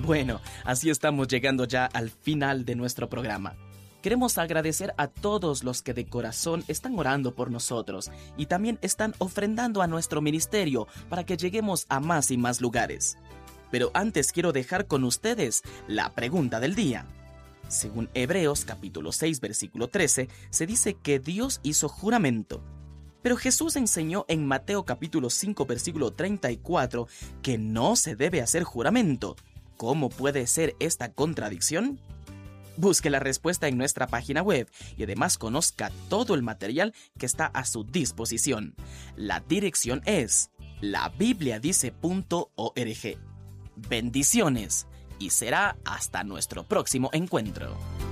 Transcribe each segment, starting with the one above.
Bueno, así estamos llegando ya al final de nuestro programa. Queremos agradecer a todos los que de corazón están orando por nosotros y también están ofrendando a nuestro ministerio para que lleguemos a más y más lugares. Pero antes quiero dejar con ustedes la pregunta del día. Según Hebreos capítulo 6 versículo 13, se dice que Dios hizo juramento. Pero Jesús enseñó en Mateo capítulo 5 versículo 34 que no se debe hacer juramento. ¿Cómo puede ser esta contradicción? Busque la respuesta en nuestra página web y además conozca todo el material que está a su disposición. La dirección es labibliadice.org. Bendiciones y será hasta nuestro próximo encuentro.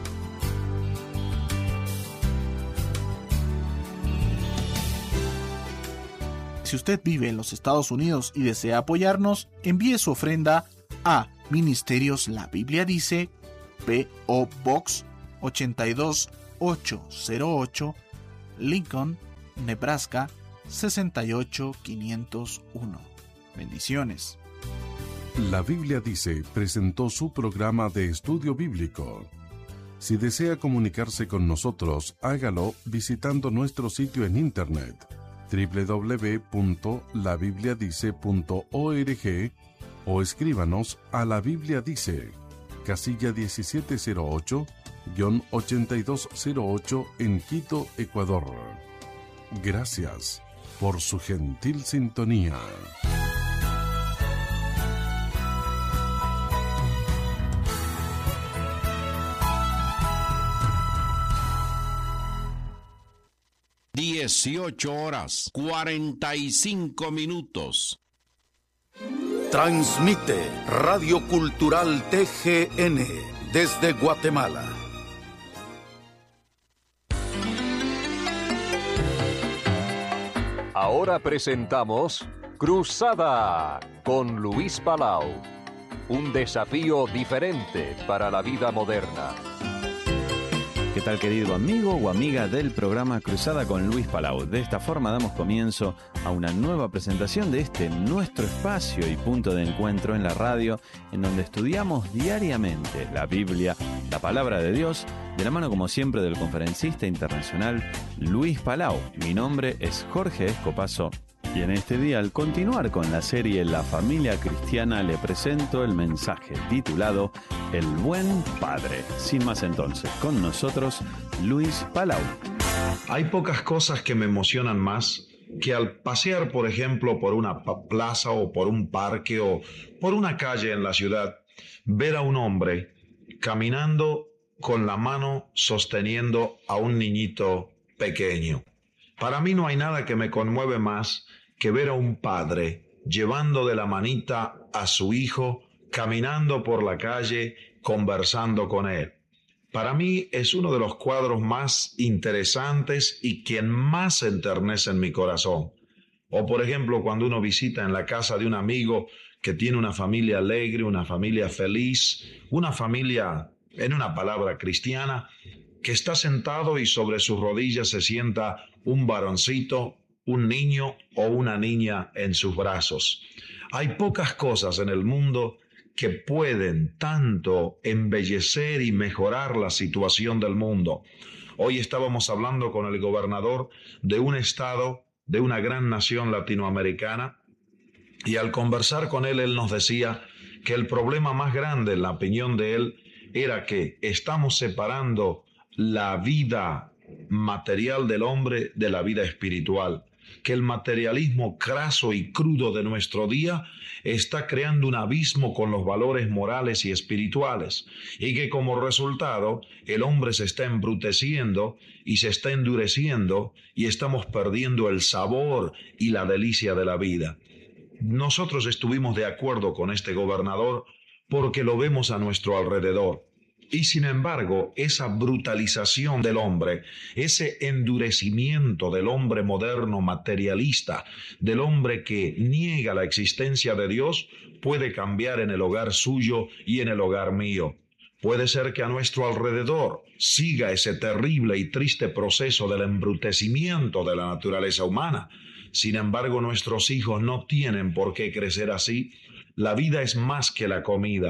Si usted vive en los Estados Unidos y desea apoyarnos, envíe su ofrenda a Ministerios La Biblia Dice, P.O. Box 82808, Lincoln, Nebraska 68501. Bendiciones. La Biblia Dice presentó su programa de estudio bíblico. Si desea comunicarse con nosotros, hágalo visitando nuestro sitio en internet www.labibliadice.org o escríbanos a La Biblia Dice, casilla 1708-8208 en Quito, Ecuador. Gracias por su gentil sintonía. (18:45). Transmite Radio Cultural TGN desde Guatemala. Ahora presentamos Cruzada con Luis Palau. Un desafío diferente para la vida moderna. ¿Qué tal, querido amigo o amiga del programa Cruzada con Luis Palau? De esta forma damos comienzo a una nueva presentación de este nuestro espacio y punto de encuentro en la radio, en donde estudiamos diariamente la Biblia, la palabra de Dios, de la mano como siempre del conferencista internacional Luis Palau. Mi nombre es Jorge Escopazo. Y en este día, al continuar con la serie La Familia Cristiana, le presento el mensaje titulado El Buen Padre. Sin más entonces, con nosotros, Luis Palau. Hay pocas cosas que me emocionan más que al pasear, por ejemplo, por una plaza o por un parque o por una calle en la ciudad, ver a un hombre caminando con la mano sosteniendo a un niñito pequeño. Para mí no hay nada que me conmueve más que ver a un padre llevando de la manita a su hijo, caminando por la calle, conversando con él. Para mí es uno de los cuadros más interesantes y quien más enternece en mi corazón. O por ejemplo, cuando uno visita en la casa de un amigo que tiene una familia alegre, una familia feliz, una familia, en una palabra, cristiana, que está sentado y sobre sus rodillas se sienta un varoncito, un niño o una niña en sus brazos. Hay pocas cosas en el mundo que pueden tanto embellecer y mejorar la situación del mundo. Hoy estábamos hablando con el gobernador de un estado, de una gran nación latinoamericana, y al conversar con él, él nos decía que el problema más grande, en la opinión de él, era que estamos separando la vida material del hombre de la vida espiritual, que el materialismo craso y crudo de nuestro día está creando un abismo con los valores morales y espirituales, y que como resultado el hombre se está embruteciendo y se está endureciendo y estamos perdiendo el sabor y la delicia de la vida. Nosotros estuvimos de acuerdo con este gobernador porque lo vemos a nuestro alrededor. Y sin embargo, esa brutalización del hombre, ese endurecimiento del hombre moderno materialista, del hombre que niega la existencia de Dios, puede cambiar en el hogar suyo y en el hogar mío. Puede ser que a nuestro alrededor siga ese terrible y triste proceso del embrutecimiento de la naturaleza humana. Sin embargo, nuestros hijos no tienen por qué crecer así. La vida es más que la comida.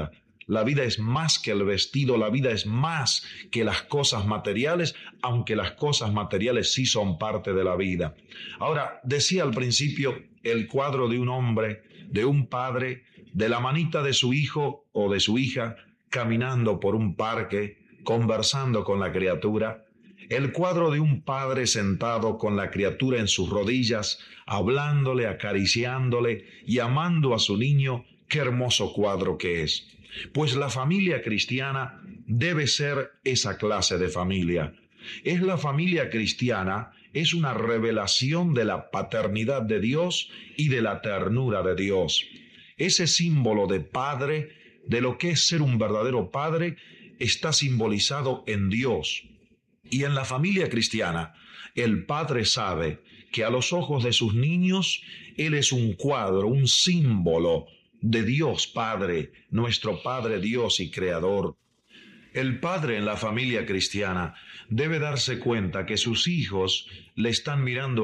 La vida es más que el vestido, la vida es más que las cosas materiales, aunque las cosas materiales sí son parte de la vida. Ahora, decía al principio el cuadro de un hombre, de un padre, de la manita de su hijo o de su hija, caminando por un parque, conversando con la criatura. El cuadro de un padre sentado con la criatura en sus rodillas, hablándole, acariciándole y amando a su niño. Qué hermoso cuadro que es. Pues la familia cristiana debe ser esa clase de familia. Es la familia cristiana, es una revelación de la paternidad de Dios y de la ternura de Dios. Ese símbolo de padre, de lo que es ser un verdadero padre, está simbolizado en Dios. Y en la familia cristiana, el padre sabe que a los ojos de sus niños, él es un cuadro, un símbolo de Dios Padre, nuestro Padre Dios y Creador. El padre en la familia cristiana debe darse cuenta que sus hijos le están mirando